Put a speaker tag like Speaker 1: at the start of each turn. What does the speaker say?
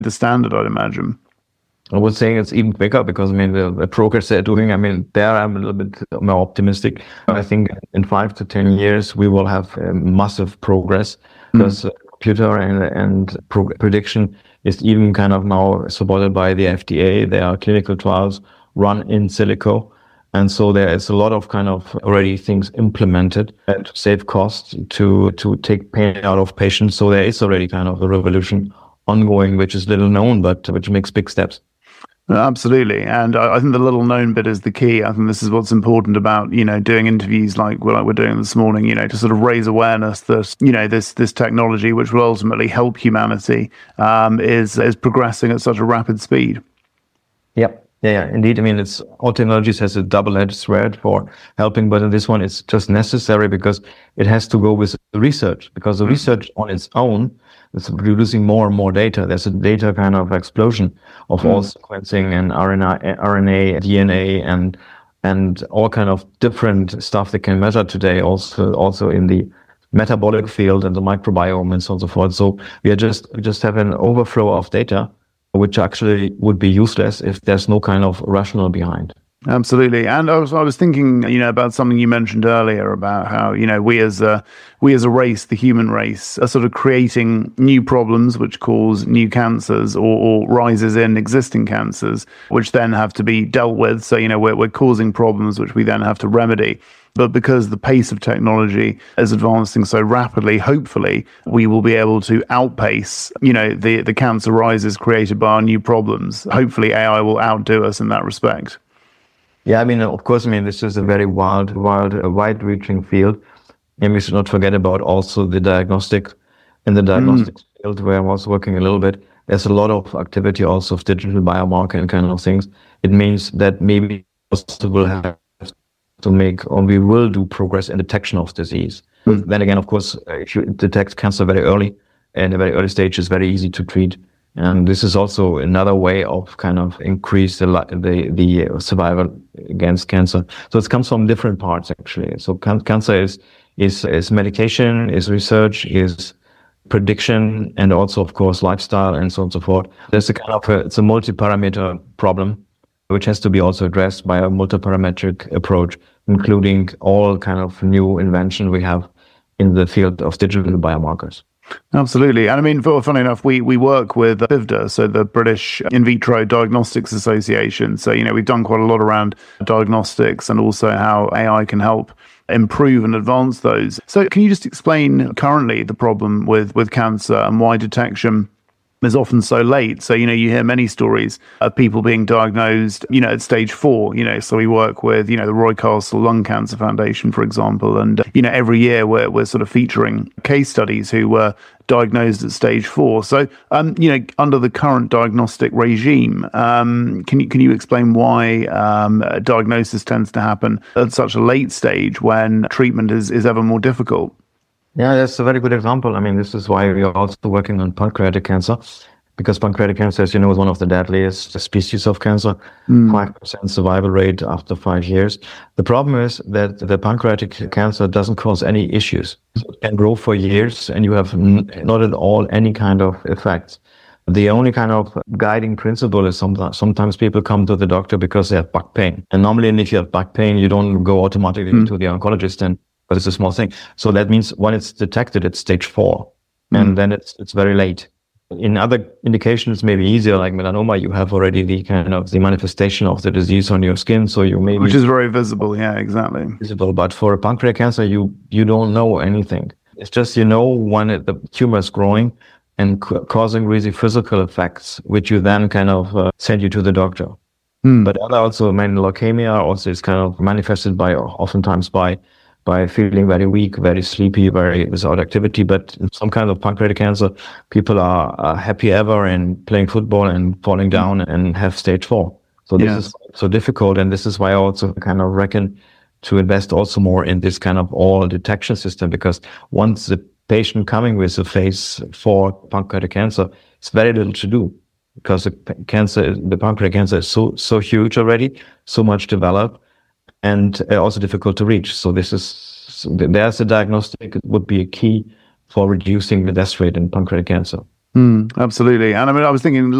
Speaker 1: the standard, I'd imagine.
Speaker 2: I would say it's even quicker because, I mean, the progress they're doing, I mean, there I'm a little bit more optimistic. I think in 5 to 10 years, we will have massive progress because computer and prediction is even kind of now supported by the FDA. There are clinical trials run in silico. And so there is a lot of kind of already things implemented to save costs, to take pain out of patients. So there is already kind of a revolution ongoing, which is little known, but which makes big steps.
Speaker 1: Absolutely. And I think the little known bit is the key. I think this is what's important about, doing interviews like we're doing this morning, to sort of raise awareness that, this technology, which will ultimately help humanity, is progressing at such a rapid speed.
Speaker 2: Yep. Yeah, indeed. I mean, all technologies has a double-edged sword for helping, but in this one, it's just necessary because it has to go with research, because the research on its own is producing more and more data. There's a data kind of explosion of all sequencing and RNA, DNA, and all kind of different stuff they can measure today. Also in the metabolic field and the microbiome and so on and so forth. So we just have an overflow of data, which actually would be useless if there's no kind of rationale behind.
Speaker 1: Absolutely. And I was thinking, about something you mentioned earlier about how, we as a race, the human race, are sort of creating new problems which cause new cancers or rises in existing cancers, which then have to be dealt with. So, we're causing problems which we then have to remedy. But because the pace of technology is advancing so rapidly, hopefully we will be able to outpace, the cancer rises created by our new problems. Hopefully AI will outdo us in that respect.
Speaker 2: Yeah, I mean, of course, this is a very wide-reaching field. And we should not forget about also the diagnostics field where I was working a little bit. There's a lot of activity also of digital biomarker and kind of things. It means that maybe also will have to make, or we will do progress in detection of disease. Then again, of course, if you detect cancer very early, in a very early stage, it's very easy to treat. And this is also another way of kind of increase the survival against cancer. So it comes from different parts actually. So cancer is medication, is research, is prediction, and also of course lifestyle and so on and so forth. There's it's a multi-parameter problem, which has to be also addressed by a multi-parametric approach, including all kind of new invention we have in the field of digital biomarkers.
Speaker 1: Absolutely. And funny enough, we work with BIVDA, so the British In Vitro Diagnostics Association. So, we've done quite a lot around diagnostics and also how AI can help improve and advance those. So can you just explain currently the problem with cancer and why detection is often so late? So, you hear many stories of people being diagnosed, at stage 4, so we work with, the Roy Castle Lung Cancer Foundation, for example. And, every year we're sort of featuring case studies who were diagnosed at stage 4. So, under the current diagnostic regime, can you explain why diagnosis tends to happen at such a late stage when treatment is ever more difficult?
Speaker 2: Yeah, that's a very good example. This is why we are also working on pancreatic cancer, because pancreatic cancer, as you know, is one of the deadliest species of cancer, 5% survival rate after 5 years. The problem is that the pancreatic cancer doesn't cause any issues. So it can grow for years and you have not at all any kind of effects. The only kind of guiding principle is sometimes people come to the doctor because they have back pain. And normally, if you have back pain, you don't go automatically to the oncologist, but it's a small thing. So that means when it's detected, it's stage 4, and then it's very late. In other indications, maybe easier, like melanoma, you have already the kind of the manifestation of the disease on your skin, so you maybe
Speaker 1: which is very visible. Yeah, exactly.
Speaker 2: Visible, but for a pancreatic cancer, you don't know anything. It's just when the tumor is growing and causing really physical effects, which you then kind of send you to the doctor. But also, leukemia also is kind of manifested oftentimes by feeling very weak, very sleepy, very without activity. But in some kind of pancreatic cancer, people are happy ever and playing football and falling down and have stage 4. So this is so difficult. And this is why I also kind of reckon to invest also more in this kind of all detection system, because once the patient coming with a phase 4 pancreatic cancer, it's very little to do, because the pancreatic cancer is so huge already, so much developed, and also difficult to reach. So there's a diagnostic would be a key for reducing the death rate in pancreatic cancer.
Speaker 1: Absolutely. And I mean, I was thinking